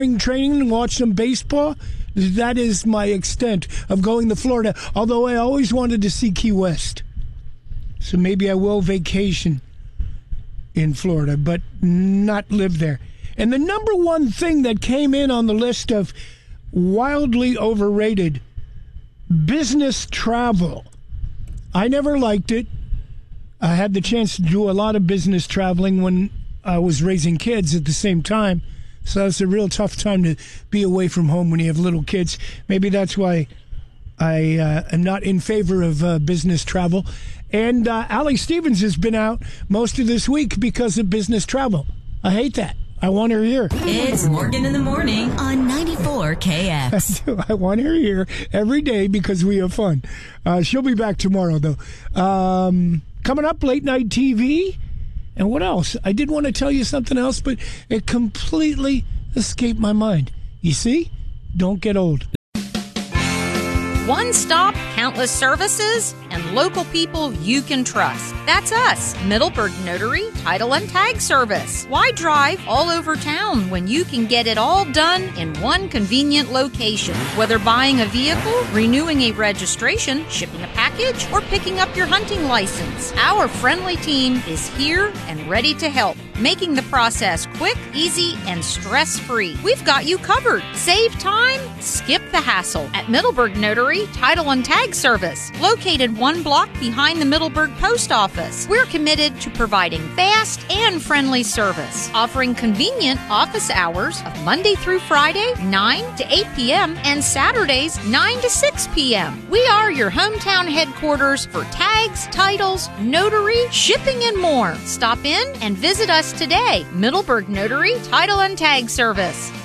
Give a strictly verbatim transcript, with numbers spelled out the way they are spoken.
training and watch some baseball. That is my extent of going to Florida, although I always wanted to see Key West. So maybe I will vacation in Florida, but not live there. And the number one thing that came in on the list of wildly overrated, business travel. I never liked it. I had the chance to do a lot of business traveling when I was raising kids at the same time. So it's a real tough time to be away from home when you have little kids. Maybe that's why I uh, am not in favor of uh, business travel. And uh, Allie Stevens has been out most of this week because of business travel. I hate that. I want her here. It's Morgan in the Morning on ninety-four K X. I do. I want her here every day because we have fun. Uh, she'll be back tomorrow, though. Um, coming up, late night T V. And what else? I did want to tell you something else, but it completely escaped my mind. You see? Don't get old. One stop, countless services, and local people you can trust. That's us, Middleburg Notary, Title and Tag Service. Why drive all over town when you can get it all done in one convenient location? Whether buying a vehicle, renewing a registration, shipping a package, or picking up your hunting license, our friendly team is here and ready to help, making the process quick, easy, and stress-free. We've got you covered. Save time, skip the hassle at Middleburg Notary, Title and Tag Service, located one block behind the Middleburg Post Office. We're committed to providing fast and friendly service, offering convenient office hours of Monday through Friday, nine to eight p.m., and Saturdays, nine to six p.m. We are your hometown headquarters for tags, titles, notary, shipping, and more. Stop in and visit us today. Middleburg Notary, Title and Tag Service.